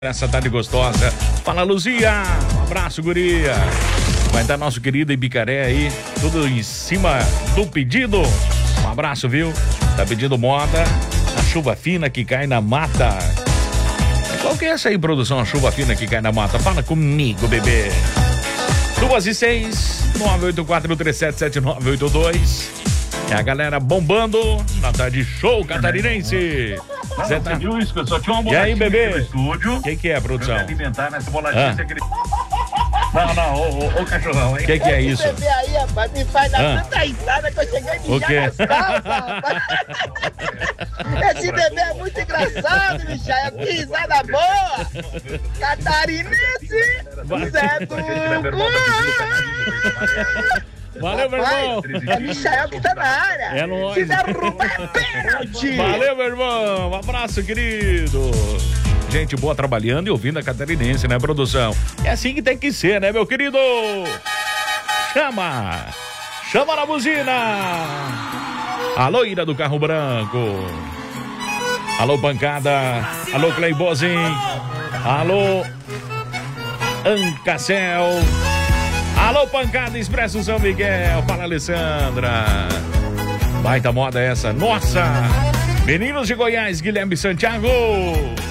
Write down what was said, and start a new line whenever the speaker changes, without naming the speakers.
Essa tarde gostosa. Fala, Luzia. Um abraço, guria. Vai estar nosso querido Ibicaré aí, tudo em cima do pedido. Um abraço, viu? Tá pedindo moda, a chuva fina que cai na mata. Qual que é essa aí, produção? A chuva fina que cai na mata? Fala comigo, bebê. 2:06, 984377982. É a galera bombando na tarde show catarinense.
Você viu isso? Eu só tinha uma
E aí, bebê?
no estúdio.
O que é, produção?
Eu alimentar nessa boladinha. Não, ô cachorrão, hein?
O que é isso?
Esse bebê aí, rapaz, me faz dar tanta risada que eu cheguei a
O quê?
mijar nas calças, rapaz. Esse bebê é muito engraçado, Michael. Que risada boa. Catarinense, Zé do...
Valeu, meu irmão.
É Michael que tá na área.
É nóis.
Se derrubar é pênalti.
Valeu, meu irmão. Um abraço, querido. Gente boa trabalhando e ouvindo a catarinense, né, produção? É assim que tem que ser, né, meu querido? Chama na buzina. Alô, Ira do Carro Branco. Alô, Pancada. Alô, Cleibozinho. Alô, Ancacel. Alô, Pancada Expresso São Miguel. Fala, Alessandra. Baita moda essa. Nossa. Meninos de Goiás, Guilherme Santiago.